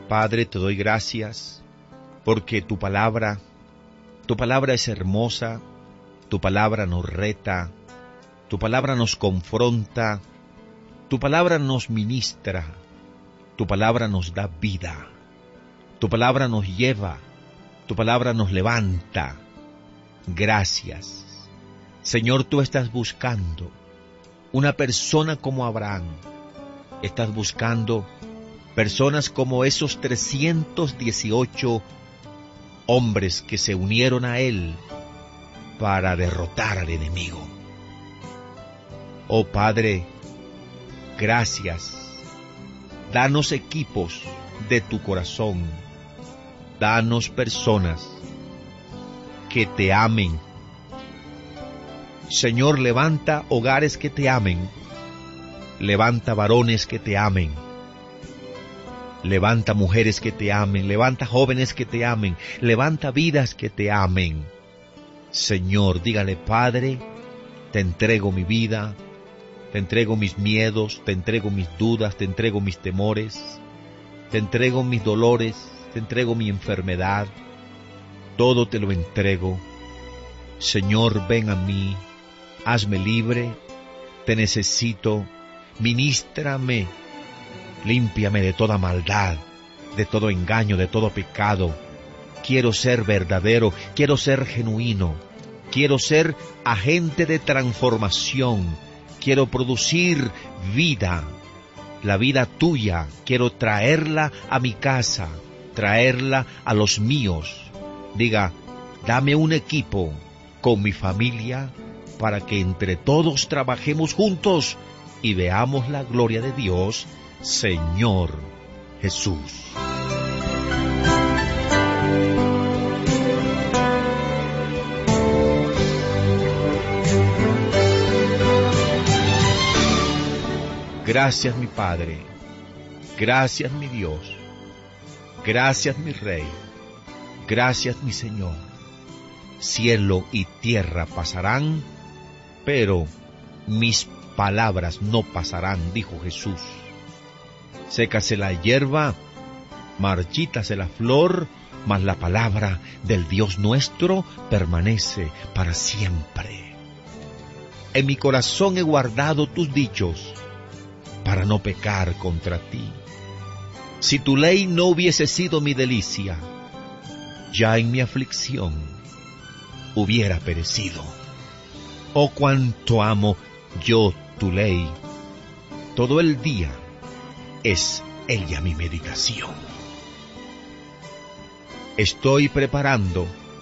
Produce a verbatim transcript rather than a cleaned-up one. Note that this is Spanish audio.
Padre, te doy gracias porque tu palabra, tu palabra es hermosa, tu palabra nos reta, tu palabra nos confronta, tu palabra nos ministra, tu palabra nos da vida, tu palabra nos lleva, tu palabra nos levanta. Gracias. Señor, tú estás buscando una persona como Abraham. Estás buscando personas como esos trescientos dieciocho hombres que se unieron a él para derrotar al enemigo. Oh Padre, gracias. Danos equipos de tu corazón. Danos personas que te amen. Señor, levanta hogares que te amen. Levanta varones que te amen. Levanta mujeres que te amen. Levanta jóvenes que te amen. Levanta vidas que te amen. Señor, dígale, Padre, te entrego mi vida, te entrego mis miedos, te entrego mis dudas, te entrego mis temores, te entrego mis dolores, te entrego mi enfermedad. Todo te lo entrego. Señor, ven a mí. Hazme libre, te necesito, ministrame, límpiame de toda maldad, de todo engaño, de todo pecado. Quiero ser verdadero, quiero ser genuino, quiero ser agente de transformación, quiero producir vida, la vida tuya, quiero traerla a mi casa, traerla a los míos. Diga, dame un equipo con mi familia, para que entre todos trabajemos juntos y veamos la gloria de Dios, Señor Jesús. Gracias, mi Padre. Gracias, mi Dios. Gracias, mi Rey. Gracias, mi Señor. Cielo y tierra pasarán, pero mis palabras no pasarán, dijo Jesús. Sécase la hierba, marchítase la flor, mas la palabra del Dios nuestro permanece para siempre. En mi corazón he guardado tus dichos, para no pecar contra ti. Si tu ley no hubiese sido mi delicia, ya en mi aflicción hubiera perecido. Oh, cuánto amo yo tu ley. Todo el día es ella mi meditación. Estoy preparando